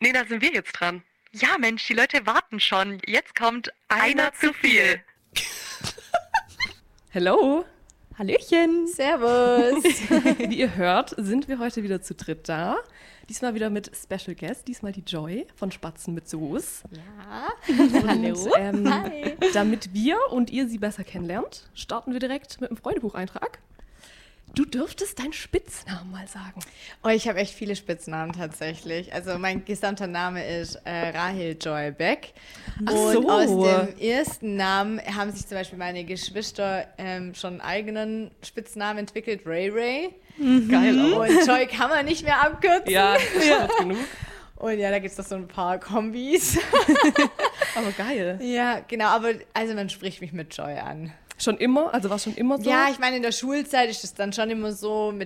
Nee, da sind wir jetzt dran. Ja, Mensch, die Leute warten schon. Jetzt kommt einer zu viel. Hello. Hallöchen. Servus. Wie ihr hört, sind wir heute wieder zu dritt da. Diesmal wieder mit Special Guest, diesmal die Joy von Spatzen mit Soße. Ja. Und, Hallo. Hi. damit wir und ihr sie besser kennenlernt, starten wir direkt mit einem Freundebucheintrag. Du dürftest deinen Spitznamen mal sagen. Oh, ich habe echt viele Spitznamen tatsächlich. Also mein gesamter Name ist Rahel Joy Beck. Ach Und so. aus dem ersten Namen haben sich zum Beispiel meine Geschwister schon einen eigenen Spitznamen entwickelt, Ray Ray. Geil, aber. Und Joy kann man nicht mehr abkürzen. Ja, schwarz genug. Und ja, da gibt es noch so ein paar Kombis. Aber geil. Ja, genau, aber also man spricht mich mit Joy an. Schon immer? Also war es schon immer so? Ja, ich meine, in der Schulzeit ist es dann schon immer so mit